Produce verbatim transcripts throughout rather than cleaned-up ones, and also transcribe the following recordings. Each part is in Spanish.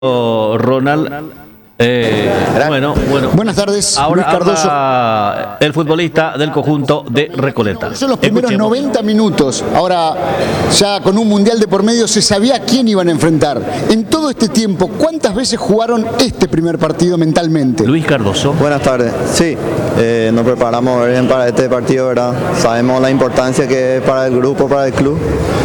Ronald. Eh, bueno, bueno. Buenas tardes, Ahora Luis Cardoso. habla el futbolista del conjunto de Recoleta. Son los primeros Escuchemos. noventa minutos. Ahora, ya con un mundial de por medio, se sabía a quién iban a enfrentar. En todo este tiempo, ¿cuántas veces jugaron este primer partido mentalmente? Luis Cardoso. Buenas tardes. Sí, eh, nos preparamos bien para este partido, ¿verdad? Sabemos la importancia que es para el grupo, para el club.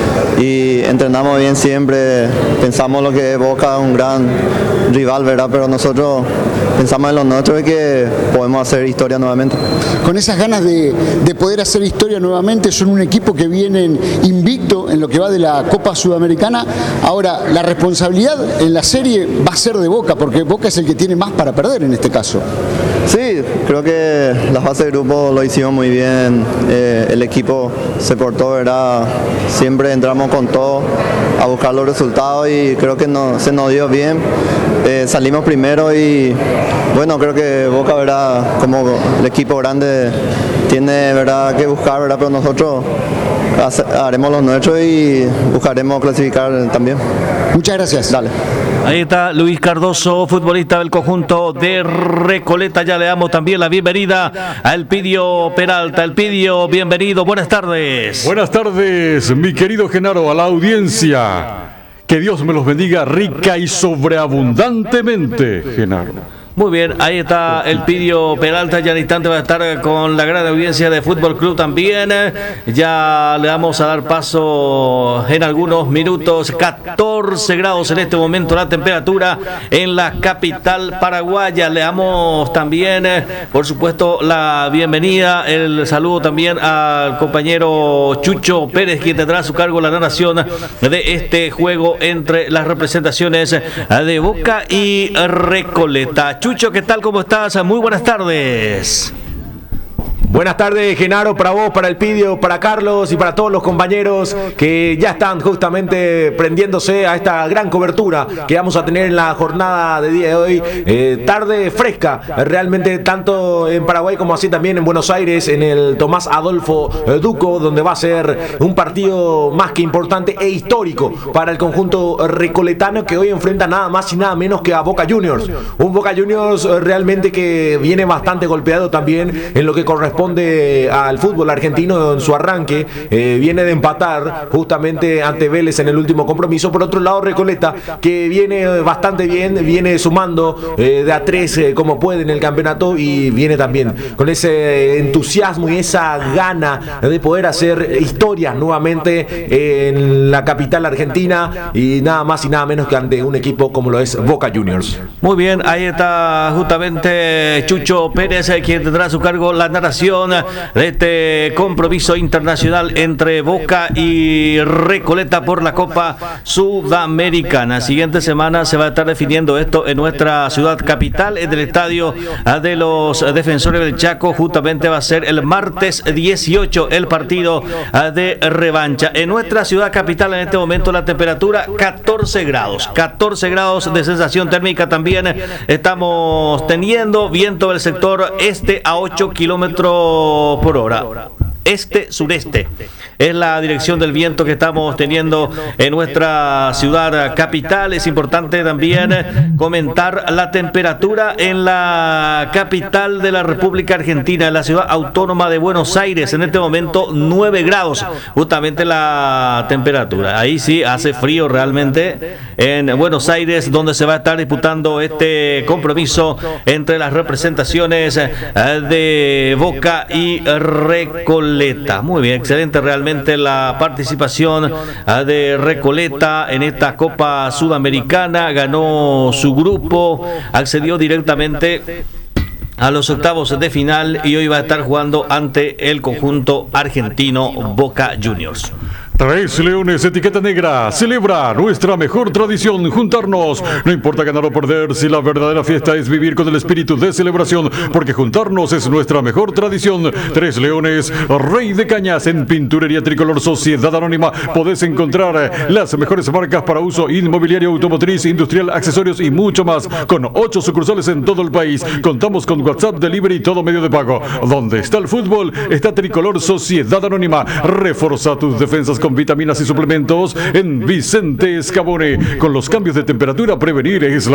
Y entrenamos bien siempre. Pensamos lo que es Boca, un gran rival, ¿verdad? Pero nosotros pensamos en lo nuestro y que podemos hacer historia nuevamente. Con esas ganas de, de poder hacer historia nuevamente, son un equipo que vienen invicto en lo que va de la Copa Sudamericana. Ahora, la responsabilidad en la serie va a ser de Boca, porque Boca es el que tiene más para perder en este caso. Sí, creo que la fase de grupo lo hicimos muy bien, eh, el equipo se portó, ¿verdad? Siempre entramos con todo a buscar los resultados y creo que no, se nos dio bien, eh, salimos primero y bueno, creo que Boca, ¿verdad? Como el equipo grande tiene, ¿verdad?, que buscar, ¿verdad? Pero nosotros hace, haremos lo nuestro y buscaremos clasificar también. Muchas gracias. Dale. Ahí está Luis Cardoso, futbolista del conjunto de Recoleta. Ya le damos también la bienvenida a Elpidio Peralta. Elpidio, bienvenido, buenas tardes. Buenas tardes, mi querido Genaro, a la audiencia. Que Dios me los bendiga rica y sobreabundantemente, Genaro. Muy bien, ahí está Elpidio Peralta, ya en instante va a estar con la gran audiencia de Fútbol Club también. Ya le vamos a dar paso en algunos minutos. catorce grados en este momento la temperatura en la capital paraguaya. Le damos también, por supuesto, la bienvenida, el saludo también al compañero Chucho Pérez, quien tendrá a su cargo la narración de este juego entre las representaciones de Boca y Recoleta. Chucho, ¿qué tal? ¿Cómo estás? Muy buenas tardes. Buenas tardes, Genaro, para vos, para Elpidio, para Carlos y para todos los compañeros que ya están justamente prendiéndose a esta gran cobertura que vamos a tener en la jornada de día de hoy. Eh, tarde fresca, realmente tanto en Paraguay como así también en Buenos Aires, en el Tomás Adolfo Duco, donde va a ser un partido más que importante e histórico para el conjunto recoletano, que hoy enfrenta nada más y nada menos que a Boca Juniors. Un Boca Juniors realmente que viene bastante golpeado también en lo que corresponde al fútbol argentino en su arranque, eh, viene de empatar justamente ante Vélez en el último compromiso. Por otro lado, Recoleta, que viene bastante bien, viene sumando eh, de a tres eh, como puede en el campeonato, y viene también con ese entusiasmo y esa gana de poder hacer historia nuevamente en la capital argentina, y nada más y nada menos que ante un equipo como lo es Boca Juniors. Muy bien, ahí está justamente Chucho Pérez, quien tendrá a su cargo la narración de este compromiso internacional entre Boca y Recoleta por la Copa Sudamericana. Siguiente semana se va a estar definiendo esto en nuestra ciudad capital, en el estadio de los Defensores del Chaco. Justamente va a ser el martes dieciocho el partido de revancha. En nuestra ciudad capital en este momento la temperatura catorce grados, catorce grados de sensación térmica también estamos teniendo, viento del sector este a ocho kilómetros por hora, este-sureste. Es la dirección del viento que estamos teniendo en nuestra ciudad capital. Es importante también comentar la temperatura en la capital de la República Argentina, en la ciudad autónoma de Buenos Aires. En este momento nueve grados, justamente la temperatura. Ahí sí hace frío realmente en Buenos Aires, donde se va a estar disputando este compromiso entre las representaciones de Boca y Recoleta. Muy bien, excelente realmente la participación de Recoleta en esta Copa Sudamericana. Ganó su grupo, accedió directamente a los octavos de final y hoy va a estar jugando ante el conjunto argentino Boca Juniors. Tres Leones, etiqueta negra, celebra nuestra mejor tradición, juntarnos. No importa ganar o perder, si la verdadera fiesta es vivir con el espíritu de celebración, porque juntarnos es nuestra mejor tradición. Tres Leones, Rey de Cañas, en Pinturería Tricolor Sociedad Anónima. Podés encontrar las mejores marcas para uso inmobiliario, automotriz, industrial, accesorios y mucho más. Con ocho sucursales en todo el país. Contamos con WhatsApp, delivery y todo medio de pago. Donde está el fútbol, está Tricolor Sociedad Anónima. Reforza tus defensas con vitaminas y suplementos en Vicente Escabone. Con los cambios de temperatura, prevenir es la